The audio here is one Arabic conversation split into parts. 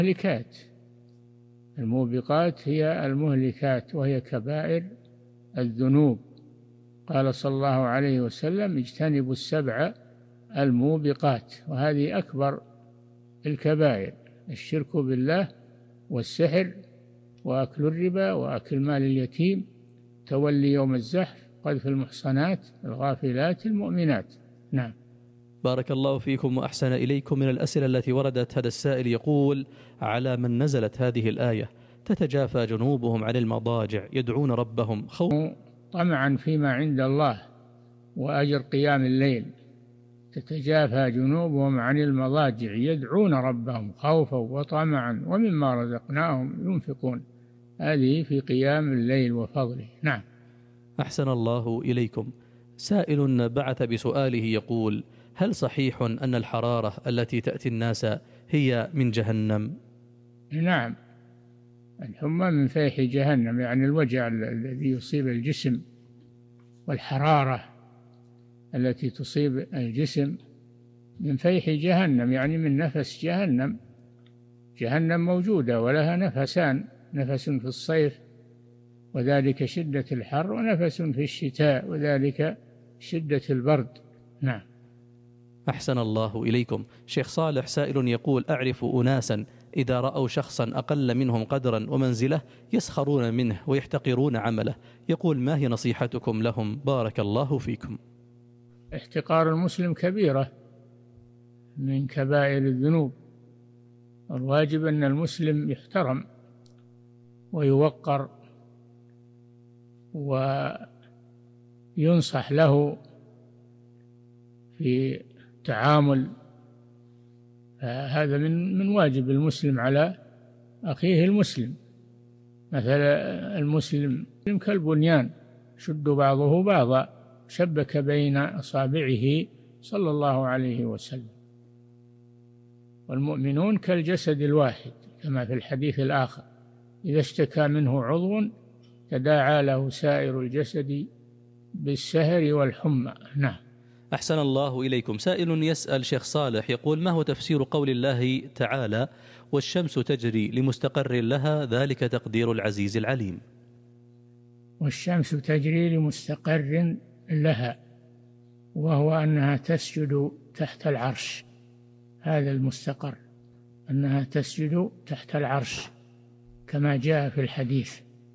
المهلكات. الموبقات هي المهلكات، وهي كبائر الذنوب. قال صلى الله عليه وسلم: اجتنبوا السبع الموبقات. وهذه أكبر الكبائر: الشرك بالله، والسحر، وأكل الربا، وأكل مال اليتيم، تولي يوم الزحف، قذف المحصنات الغافلات المؤمنات. نعم. بارك الله فيكم وأحسن إليكم. من الأسئلة التي وردت، هذا السائل يقول: على من نزلت هذه الآية تتجافى جنوبهم عن المضاجع يدعون ربهم خوفا طمعا فيما عند الله وأجر قيام الليل، تتجافى جنوبهم عن المضاجع يدعون ربهم خوفا وطمعا ومما رزقناهم ينفقون، هذه في قيام الليل وفضله. نعم. أحسن الله إليكم. سائل بعث بسؤاله يقول: هل صحيح أن الحرارة التي تأتي الناس هي من جهنم؟ نعم، الحمى من فيح جهنم، يعني الوجع الذي يصيب الجسم، والحرارة التي تصيب الجسم من فيح جهنم، يعني من نفس جهنم. جهنم موجودة ولها نفسان: نفس في الصيف وذلك شدة الحر، ونفس في الشتاء وذلك شدة البرد. نعم. أحسن الله إليكم. شيخ صالح، سائل يقول: أعرف أناسا إذا رأوا شخصا أقل منهم قدرا ومنزلة يسخرون منه ويحتقرون عمله، يقول: ما هي نصيحتكم لهم؟ بارك الله فيكم. احتقار المسلم كبيرة من كبائر الذنوب. الواجب أن المسلم يحترم ويوقر وينصح له في التعامل. هذا من واجب المسلم على أخيه المسلم. مثلا المسلم كالبنيان شد بعضه بعضا، شبك بين أصابعه صلى الله عليه وسلم. والمؤمنون كالجسد الواحد، كما في الحديث الآخر: إذا اشتكى منه عضو تداعى له سائر الجسد بالسهر والحمى. نعم. أحسن الله إليكم. سائل يسأل شيخ صالح يقول: ما هو تفسير قول الله تعالى: والشمس تجري لمستقر لها ذلك تقدير العزيز العليم؟ والشمس تجري لمستقر لها، وهو أنها تسجد تحت العرش. هذا المستقر، أنها تسجد تحت العرش كما جاء في الحديث.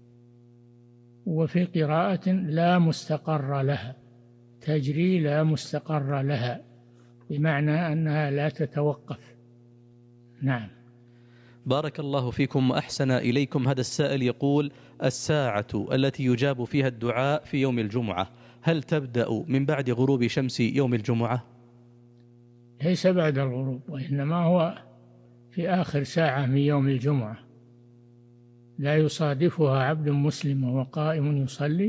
وفي قراءة: لا مستقر لها، تجري لا مستقر لها، بمعنى أنها لا تتوقف. نعم. بارك الله فيكم وأحسن إليكم. هذا السائل يقول: الساعة التي يجاب فيها الدعاء في يوم الجمعة هل تبدأ من بعد غروب شمس يوم الجمعة؟ ليس بعد الغروب، وإنما هو في آخر ساعة من يوم الجمعة، لا يصادفها عبد مسلم وهو قائم يصلي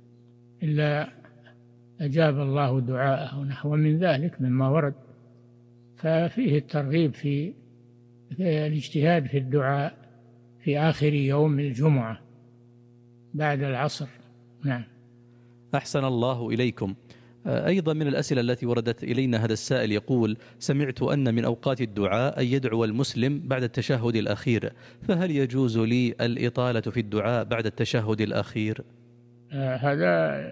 إلا أجاب الله دعاءه، نحو من ذلك مما ورد. ففيه الترغيب في الاجتهاد في الدعاء في آخر يوم الجمعة بعد العصر. نعم. أحسن الله إليكم. أيضا من الأسئلة التي وردت إلينا، هذا السائل يقول: سمعت أن من أوقات الدعاء أن يدعو المسلم بعد التشهد الأخير، فهل يجوز لي الإطالة في الدعاء بعد التشهد الأخير؟ هذا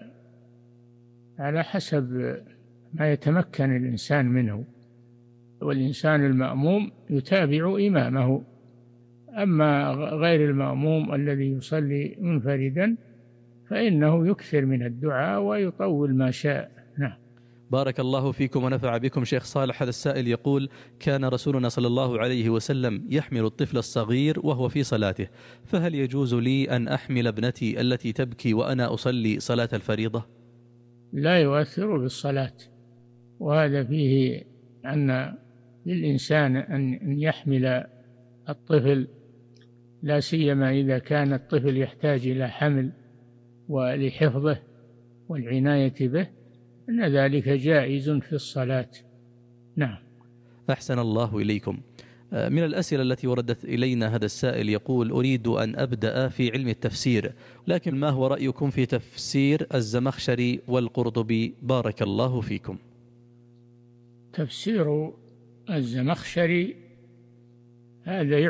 على حسب ما يتمكن الإنسان منه، والإنسان المأموم يتابع إمامه. أما غير المأموم الذي يصلي منفردا فإنه يكثر من الدعاء ويطول ما شاء. نعم. بارك الله فيكم ونفع بكم. شيخ صالح، هذا السائل يقول: كان رسولنا صلى الله عليه وسلم يحمل الطفل الصغير وهو في صلاته، فهل يجوز لي أن أحمل ابنتي التي تبكي وأنا أصلي صلاة الفريضة؟ لا يؤثر بالصلاة، وهذا فيه أن للإنسان أن يحمل الطفل، لا سيما إذا كان الطفل يحتاج إلى حمل ولحفظه والعناية به، أن ذلك جائز في الصلاة. نعم. أحسن الله إليكم. من الأسئلة التي وردت إلينا، هذا السائل يقول: أريد أن أبدأ في علم التفسير، لكن ما هو رأيكم في تفسير الزمخشري والقرطبي؟ بارك الله فيكم. تفسير الزمخشري هذا